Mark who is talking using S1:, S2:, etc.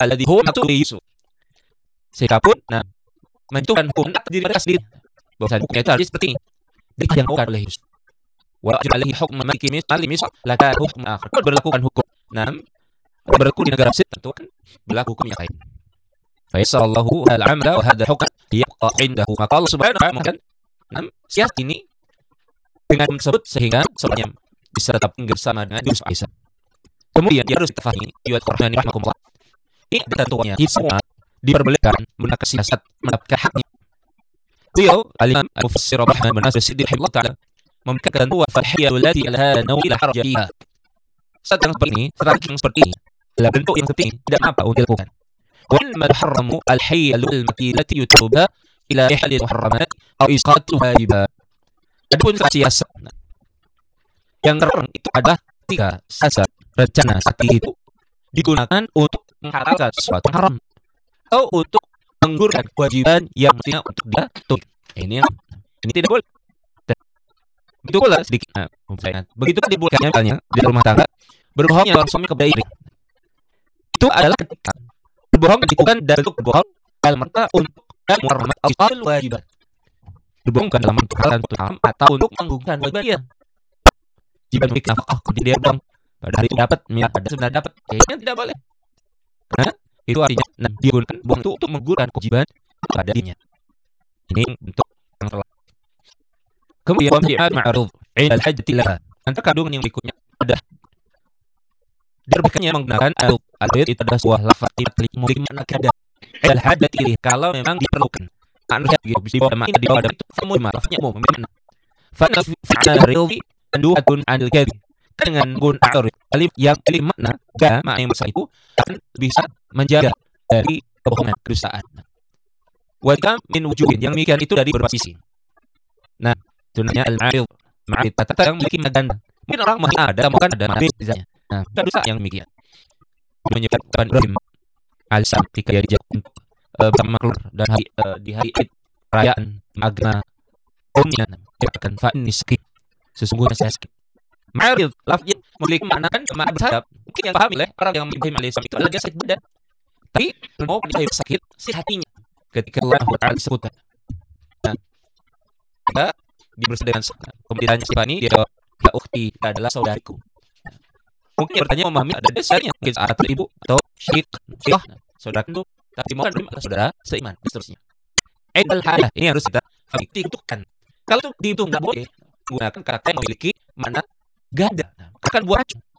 S1: alladhi huwa maktubun Yusuf. Siapapun menentukan hukum atas diri mereka sendiri. Bahwa hukumnya itu harus seperti ini. Dan yang dilakukan oleh Yusuf. Wa ajra alaihi hukm maliki Misr laka hukm akhar. Berlakukan hukum. Berlaku di negara Mesir tentu kan berlaku hukum yang lain. Fa yasallahu al-amra wa hadha hukm yabqa indahu. Maka Allah Subhanahu wa ta'ala sias ini dengan tersebut sehingga semuanya bisa tetap tinggal bersama dengan Yusuf Aisyah. Kemudian dia harus difahami ayat Qur'an ini rahmatullah. Ini tentunya kita semua diperbolehkan menggunakan siasat mendapatkan haknya. Beliau al-Imam al-Mufassir Rahman bin Nasir Siddiq rahimahullah ta'ala memberikan ketentuan fal-hiyal allati la nawila harja fiha. Saat yang seperti ini, strategi yang seperti ini adalah bentuk yang penting tidak apa untuk dilakukan. Wa inma yuharramu al-hiyal al-makilati yutuba ila ihlal muharramat atau isqatu wajibat. Adapun siasat yang terlarang itu adalah ketika siasat rencana strategi itu digunakan untuk menghalalkan sesuatu yang haram atau untuk menggugurkan kewajiban yang mestinya untuk dia tunaikan. Ini tidak boleh. Begitu pula sedikit. Begitu pula dibolehkannya misalnya di rumah tangga berbohongnya suami kepada istri. Itu adalah ketika berbohong dilakukan dalam bentuk berbohong dalam rangka untuk muharramat atau wajibat. Berbohong bukan dalam bentuk haram atau untuk menggugurkan kewajiban dia. Jika memiliki nafkah kemudian dia berbohong pada hari itu dapat, pada sebenarnya dapat, kayaknya tidak boleh. Karena itu artinya dia gunakan bohong itu untuk menggugurkan kewajiban pada dirinya. Ini bentuk yang terlarang. Kemudian ma'ruf al-hajati laha. Antara kandungan yang berikutnya ada diperbolehkannya menggunakan al-ayat itu adalah sebuah lafaz yang memiliki makna kada. Al-hajati kalau memang diperlukan. Makna bisa dibawa dari itu semua lafaznya umum memiliki makna. Fa'al-ridhi anduatun anil kadhib. Dengan menggunakan alif yang memiliki makna makna yang besar itu akan bisa menjaga dari kebohongan, kedustaan. Wa kam min wujuhin yang demikian itu dari beberapa sisi. Nah, sebenarnya al-ma'rif kata yang memiliki makna ganda. Mungkin orang masih ada, mungkin ada makna misalnya. Nah, dosa yang demikian. Menyebutkan Ibrahim al-Sam ketika dia dijak untuk bersama keluar dan di hari Id perayaan agama umumnya dia akan fa'in sakit. Sesungguhnya saya sakit. Ma'rif lafaznya memiliki makna kan makna bersadap. Mungkin yang paham oleh orang yang Ibrahim al-Sam itu adalah dia sakit badan. Tapi mau dia sakit si hatinya ketika Allah Ta'ala disebutkan. Nah, dia bersama dengan kemudian siapa ini dia jawab ya ukhti adalah saudariku. Mungkin bertanya memahami ada dasarnya mungkin saat ibu atau syik saudara itu tapi mau adalah saudara seiman seterusnya. Al-halah ini harus kita tentukan. Kalau itu dihitung tidak boleh gunakan kata yang memiliki makna ganda akan buat